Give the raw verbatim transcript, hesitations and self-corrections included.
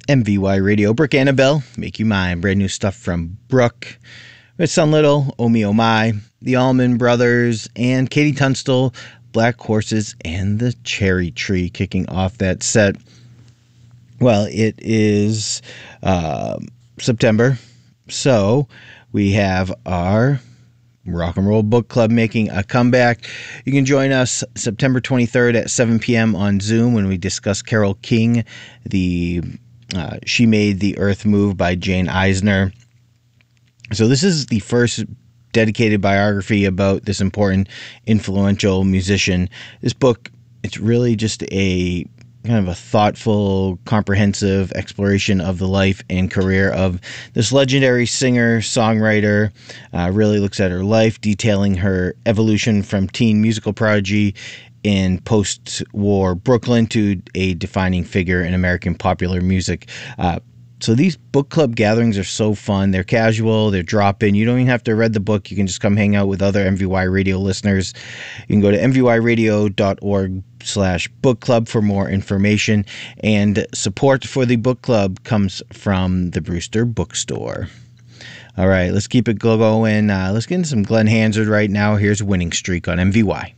M V Y Radio, Brooke Annabelle, Make You Mine, brand new stuff from Brooke. With Sun Little, Oh Me Oh My, the Allman Brothers, and Katie Tunstall, Black Horses, and the Cherry Tree kicking off that set. Well, it is uh, September, so we have our Rock and Roll Book Club making a comeback. You can join us September twenty-third at seven p.m. on Zoom when we discuss Carole King, the uh, She Made the Earth Move by Jane Eisner. So this is the first dedicated biography about this important, influential musician. This book, it's really just a kind of a thoughtful, comprehensive exploration of the life and career of this legendary singer, songwriter. Uh, really looks at her life, detailing her evolution from teen musical prodigy in post-war Brooklyn to a defining figure in American popular music. Uh, So these book club gatherings are so fun. They're casual. They're drop-in. You don't even have to read the book. You can just come hang out with other M V Y Radio listeners. You can go to mvyradio.org slash book club for more information. And support for the book club comes from the Brewster Bookstore. All right, let's keep it going. Uh, let's get into some Glenn Hansard right now. Here's Winning Streak on M V Y.